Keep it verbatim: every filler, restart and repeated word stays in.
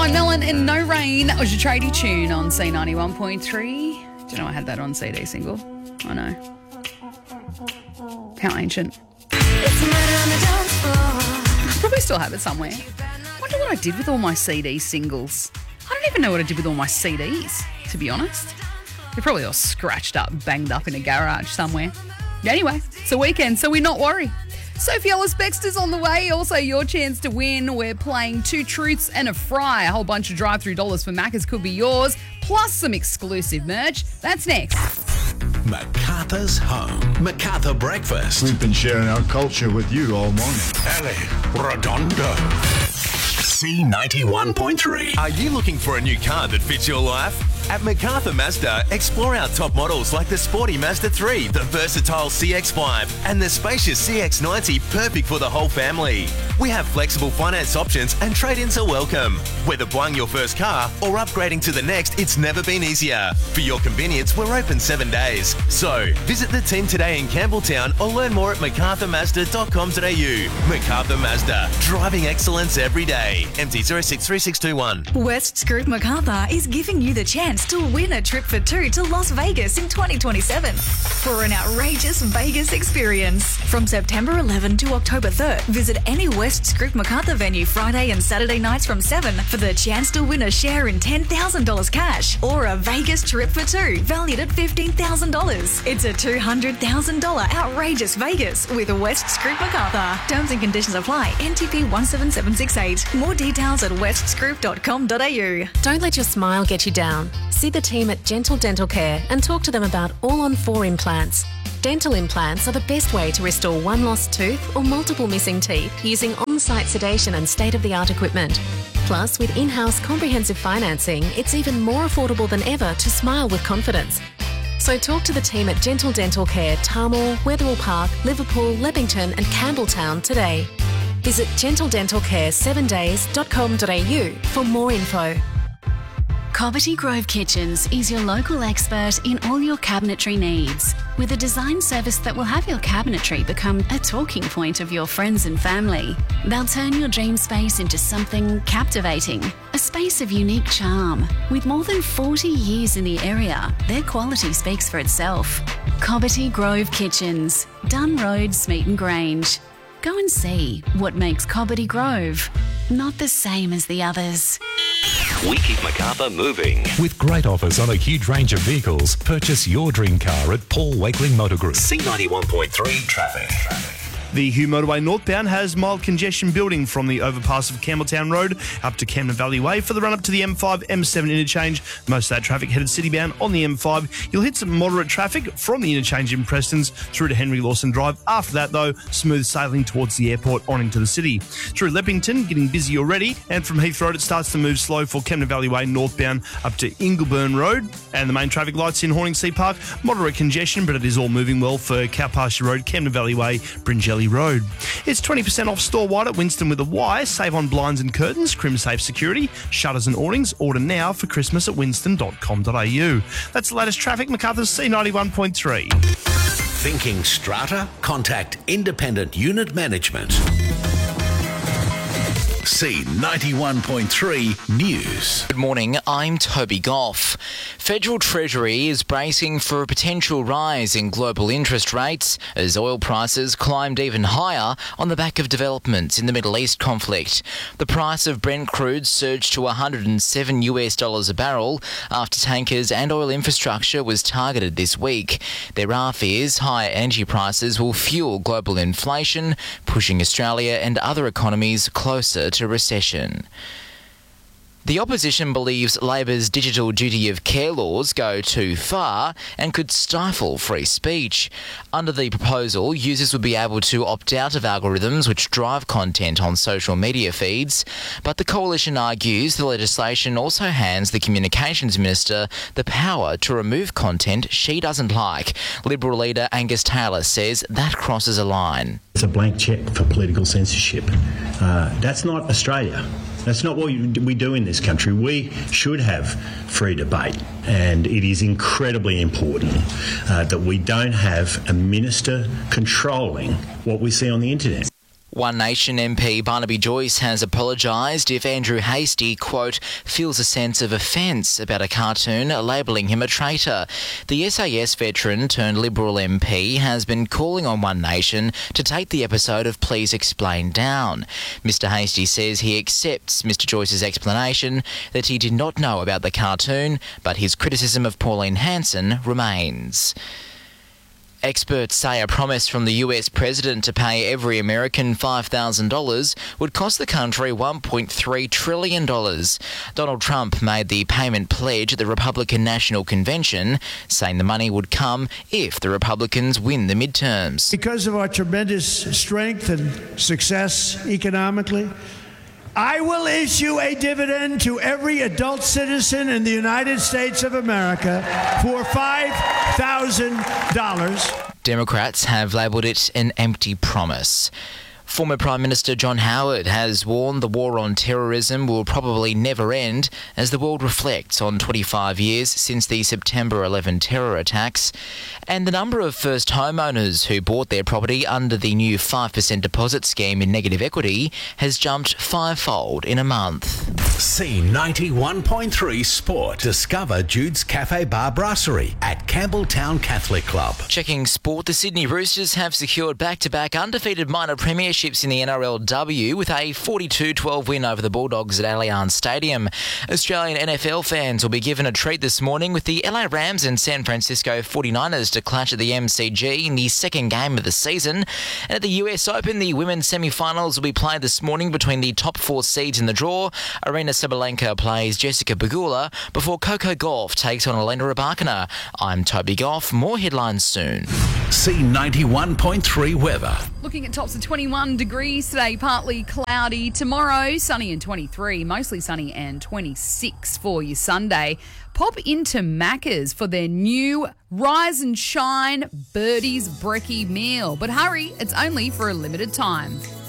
Blind Melon and No Rain was your tradie tune on C ninety-one point three. Do you know I had that on C D single? I know. How ancient. I probably still have it somewhere. I wonder what I did with all my C D singles. I don't even know what I did with all my C Ds, to be honest. They're probably all scratched up, banged up in a garage somewhere. Anyway, it's a weekend, so we're not worried. Sophie Ellis-Bextor's on the way. Also, your chance to win. We're playing Two Truths and a Fry. A whole bunch of drive-through dollars for Macca's could be yours, plus some exclusive merch. That's next. MacArthur's home. MacArthur breakfast. We've been sharing our culture with you all morning. Ellie Redondo. C ninety-one point three. Are you looking for a new car that fits your life? At MacArthur Mazda, explore our top models like the sporty Mazda three, the versatile C X five, and the spacious C X ninety, perfect for the whole family. We have flexible finance options and trade-ins are welcome. Whether buying your first car or upgrading to the next, it's never been easier. For your convenience, we're open seven days. So, visit the team today in Campbelltown or learn more at macarthur mazda dot com dot a u. MacArthur Mazda, driving excellence every day. M T zero six three six two one. West Group MacArthur is giving you the chance to win a trip for two to Las Vegas in twenty twenty-seven for an outrageous Vegas experience. From September eleventh to October third, visit any West Group MacArthur venue Friday and Saturday nights from seven for the chance to win a share in ten thousand dollars cash or a Vegas trip for two valued at fifteen thousand dollars. It's a two hundred thousand dollars outrageous Vegas with West Group MacArthur. Terms and conditions apply. N T P one seven seven six eight. More details at west group dot com dot a u. Don't let your smile get you down. See the team at Gentle Dental Care and talk to them about all-on-four implants. Dental implants are the best way to restore one lost tooth or multiple missing teeth using on-site sedation and state-of-the-art equipment. Plus, with in-house comprehensive financing, it's even more affordable than ever to smile with confidence. So talk to the team at Gentle Dental Care, Tarmore, Wetherill Park, Liverpool, Leppington and Campbelltown today. Visit gentle dental care seven days dot com dot a u for more info. Cobbitty Grove Kitchens is your local expert in all your cabinetry needs, with a design service that will have your cabinetry become a talking point of your friends and family. They'll turn your dream space into something captivating, a space of unique charm. With more than forty years in the area, their quality speaks for itself. Cobbitty Grove Kitchens, Dunn Road, Smeaton Grange. Go and see what makes Cobbitty Grove not the same as the others. We keep MacArthur moving. With great offers on a huge range of vehicles, purchase your dream car at Paul Wakeling Motor Group. C ninety-one point three traffic. The Hugh Motorway northbound has mild congestion building from the overpass of Campbelltown Road up to Camden Valley Way for the run up to the M five M seven interchange. Most of that traffic headed citybound on the M five. You'll hit some moderate traffic from the interchange in Prestons through to Henry Lawson Drive. After that, though, smooth sailing towards the airport on into the city. Through Leppington, getting busy already, and from Heath Road, it starts to move slow for Camden Valley Way northbound up to Ingleburn Road. And the main traffic lights in Horningsea Park, moderate congestion, but it is all moving well for Cowpasture Road, Camden Valley Way, Bringelly Road. It's twenty percent off store-wide at Winston with a Y. Save on blinds and curtains, Crimsafe Security, shutters and awnings. Order now for Christmas at winston dot com dot a u. That's the latest traffic, MacArthur's C ninety-one point three. Thinking strata? Contact Independent Unit Management. C ninety-one point three News. Good morning, I'm Toby Goff. Federal Treasury is bracing for a potential rise in global interest rates as oil prices climbed even higher on the back of developments in the Middle East conflict. The price of Brent crude surged to one hundred seven US dollars a barrel after tankers and oil infrastructure was targeted this week. There are fears higher energy prices will fuel global inflation, pushing Australia and other economies closer to recession. The opposition believes Labor's digital duty of care laws go too far and could stifle free speech. Under the proposal, users would be able to opt out of algorithms which drive content on social media feeds, but the coalition argues the legislation also hands the Communications Minister the power to remove content she doesn't like. Liberal leader Angus Taylor says that crosses a line. It's a blank cheque for political censorship. Uh, that's not Australia. That's not what we do in this country. We should have free debate, and it is incredibly important uh, that we don't have a minister controlling what we see on the internet. One Nation M P Barnaby Joyce has apologised if Andrew Hastie, quote, feels a sense of offence about a cartoon labelling him a traitor. The S A S veteran turned Liberal M P has been calling on One Nation to take the episode of Please Explain down. Mister Hastie says he accepts Mister Joyce's explanation that he did not know about the cartoon, but his criticism of Pauline Hanson remains. Experts say a promise from the U S president to pay every American five thousand dollars would cost the country one point three trillion dollars. Donald Trump made the payment pledge at the Republican National Convention, saying the money would come if the Republicans win the midterms. Because of our tremendous strength and success economically, I will issue a dividend to every adult citizen in the United States of America for five thousand dollars. Democrats have labelled it an empty promise. Former Prime Minister John Howard has warned the war on terrorism will probably never end as the world reflects on twenty-five years since the September eleventh terror attacks. And the number of first homeowners who bought their property under the new five percent deposit scheme in negative equity has jumped fivefold in a month. C ninety-one point three Sport. Discover Jude's Cafe Bar Brasserie at Campbelltown Catholic Club. Checking sport, the Sydney Roosters have secured back-to-back undefeated minor premierships in the N R L W with a forty-two twelve win over the Bulldogs at Allianz Stadium. Australian N F L fans will be given a treat this morning with the L A Rams and San Francisco forty-niners to clash at the M C G in the second game of the season. And at the U S Open, the women's semi-finals will be played this morning between the top four seeds in the draw. Arena Sabalenka plays Jessica Pegula before Coco Gauff takes on Elena Rybakina. I'm Toby Goff. More headlines soon. C ninety-one point three weather. Looking at tops of twenty-one degrees today, partly cloudy. Tomorrow, sunny and twenty-three, mostly sunny and twenty-six for your Sunday. Pop into Macca's for their new Rise and Shine Birdie's Brekkie meal. But hurry, it's only for a limited time.